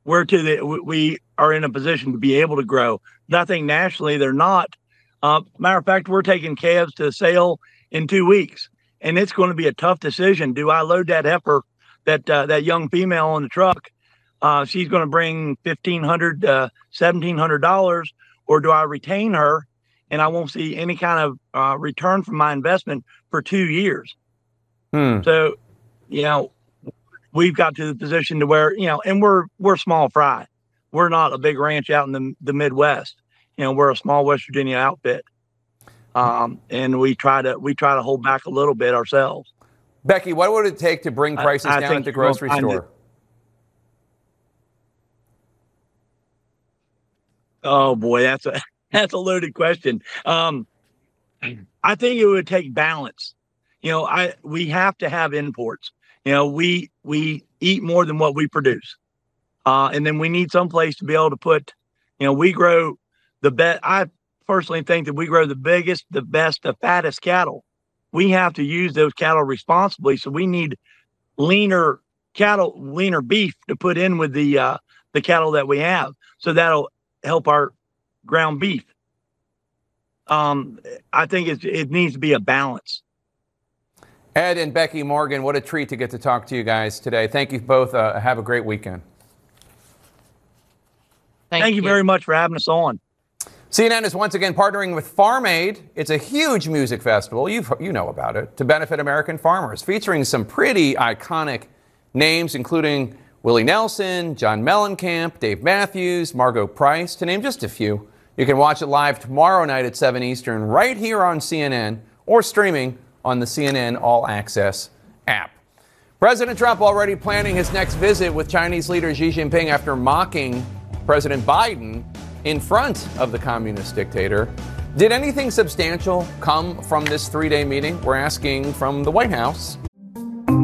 we are in a position to be able to grow. But I think nationally they're not. Matter of fact, we're taking calves to sale in 2 weeks, and it's going to be a tough decision. Do I load that heifer, that young female on the truck? She's going to bring $1,500 $1,700, or do I retain her and I won't see any kind of return from my investment for 2 years? So, we've got to the position to where, and we're small fry. We're not a big ranch out in the Midwest. We're a small West Virginia outfit. And we try to hold back a little bit ourselves. Becky, what would it take to bring prices down at the grocery store? Oh boy, that's a loaded question. I think it would take balance. We have to have imports. We eat more than what we produce. And then we need some place to be able to put, we grow the best. I personally think that we grow the biggest, the best, the fattest cattle. We have to use those cattle responsibly. So we need leaner beef to put in with the cattle that we have. So that'll help our ground beef. I think it needs to be a balance. Ed and Becky Morgan, what a treat to get to talk to you guys today. Thank you both. Have a great weekend. Thank you very much for having us on. CNN is once again partnering with Farm Aid. It's a huge music festival, you know about it, to benefit American farmers, featuring some pretty iconic names, including Willie Nelson, John Mellencamp, Dave Matthews, Margot Price, to name just a few. You can watch it live tomorrow night at 7 Eastern right here on CNN or streaming on the CNN All Access app. President Trump already planning his next visit with Chinese leader Xi Jinping after mocking President Biden in front of the communist dictator. Did anything substantial come from this 3-day meeting? We're asking from the White House.